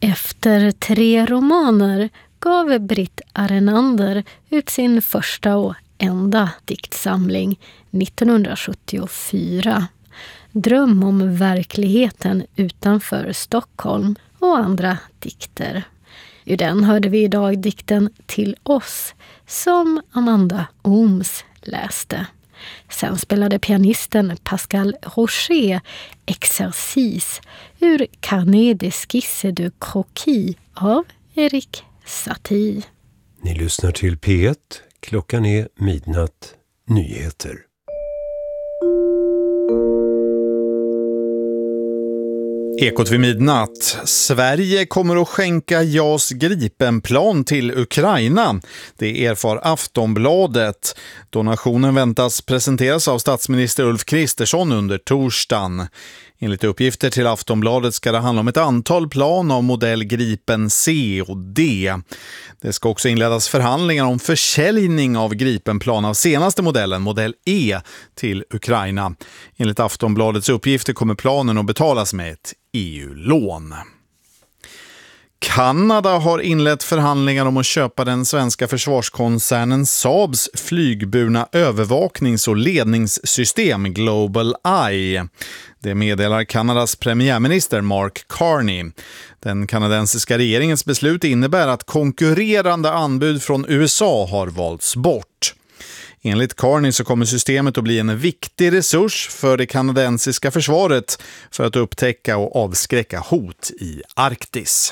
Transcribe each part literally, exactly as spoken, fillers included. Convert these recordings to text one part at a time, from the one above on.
Efter tre romaner gav Britt Arenander ut sin första och enda diktsamling nittonhundrasjuttiofyra. Dröm om verkligheten utanför Stockholm och andra dikter. Ur den hörde vi idag dikten Till oss som Amanda Ooms läste. Sen spelade pianisten Pascal Rocher Exercis ur Carnet d'Esquisse de Croquis av Erik Satie. Ni lyssnar till P ett. Klockan är midnatt. Nyheter. Ekot vid midnatt. Sverige kommer att skänka JAS Gripenplan till Ukraina. Det erfar Aftonbladet. Donationen väntas presenteras av statsminister Ulf Kristersson under torsdagen. Enligt uppgifter till Aftonbladet ska det handla om ett antal plan av modell Gripen C och D. Det ska också inledas förhandlingar om försäljning av Gripenplan av senaste modellen, modell E, till Ukraina. Enligt Aftonbladets uppgifter kommer planen att betalas med ett E U-lån. Kanada har inlett förhandlingar om att köpa den svenska försvarskoncernen Saabs flygburna övervaknings- och ledningssystem Global Eye. Det meddelar Kanadas premiärminister Mark Carney. Den kanadensiska regeringens beslut innebär att konkurrerande anbud från U S A har valts bort. Enligt Carney så kommer systemet att bli en viktig resurs för det kanadensiska försvaret för att upptäcka och avskräcka hot i Arktis.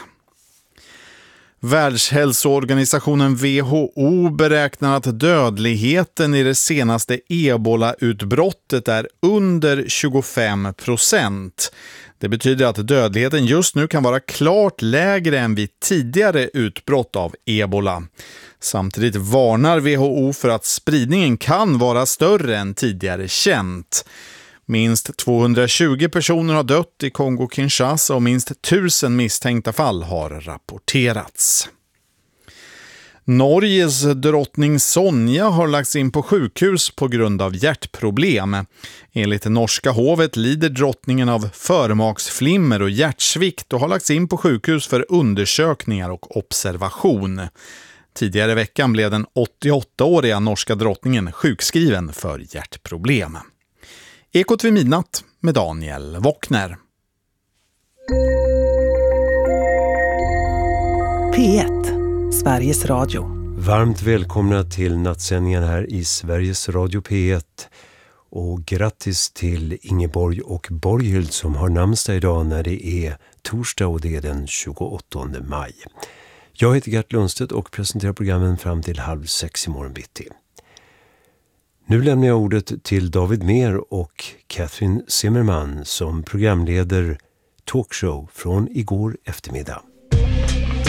Världshälsoorganisationen W H O beräknar att dödligheten i det senaste ebola-utbrottet är under tjugofem procent. Det betyder att dödligheten just nu kan vara klart lägre än vid tidigare utbrott av ebola. Samtidigt varnar W H O för att spridningen kan vara större än tidigare känt. Minst tvåhundratjugo personer har dött i Kongo-Kinshasa och minst tusen misstänkta fall har rapporterats. Norges drottning Sonja har lagts in på sjukhus på grund av hjärtproblem. Enligt norska hovet lider drottningen av förmaksflimmer och hjärtsvikt och har lagts in på sjukhus för undersökningar och observation. Tidigare i veckan blev den åttioåttaåriga norska drottningen sjukskriven för hjärtproblem. Ekot vid midnatt med Daniel Wockner. P ett, Sveriges Radio. Varmt välkomna till nattsändningen här i Sveriges Radio P ett. Och grattis till Ingeborg och Borghild som har namnsdag idag när det är torsdag och det är den tjugoåttonde maj. Jag heter Gert Lundstedt och presenterar programmen fram till halv sex i morgon bitti. Nu lämnar jag ordet till David Mer och Catherine Zimmerman som programleder talkshow från igår eftermiddag.